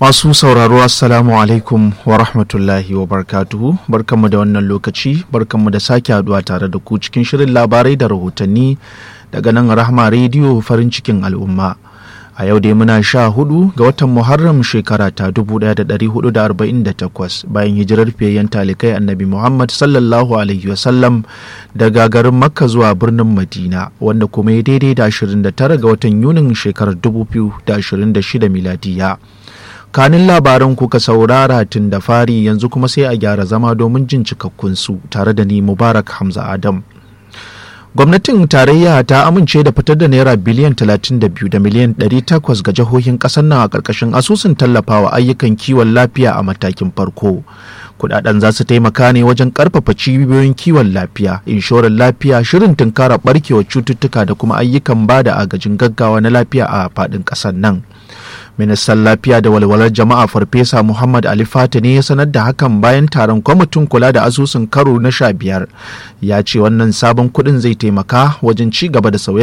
Masu sauraro assalamu alaikum wa rahmatullahi wa barakatuhu, barkanmu da wannan lokaci, barkanmu da sake haduwa tare da ku cikin shirin labarai da rahotanni daga nan Rahma Radio farin cikin al'umma. A yau dai muna 14 ga watan Muharram shekara ta 1448 bayan hijirar fiyayyen talikai Annabi Muhammad sallallahu alaihi wasallam daga garin Makka zuwa birnin Madina, wanda kuma ya daidai da 29 ga watan Yunin shekarar 2026 miladiya. Kanin labaran kuka saurara tun da fari, yanzu kuma sai a gyara zama domin jin cikakkun su tare da ni Mubarak Hamza Adam. Gwamnatin tarayya ta amince da fitar da naira biliyan 32 da miliyan 800 ga jihohin ƙasar nan a ƙarƙashin asusun tallafawa ayyukan kiwon lafiya a matakin farko. Kudaden za su taimaka ne wajen ƙarfafa cibiyoyin kiwon lafiya, inshorar lafiya, shirin tunkara barkewar cututtuka da kuma ayyukan ba da agajin gaggawa na lafiya a faɗin ƙasar nan. Ministan Lafiya da Walwalar Jama'a Farfesa Muhammad Ali Fati ne ya sanar da hakan bayan taron kwamitin kula da asusun karo na 15. Ya ce wannan sabon kuɗin zai taimaka wajen ci gaba da sauye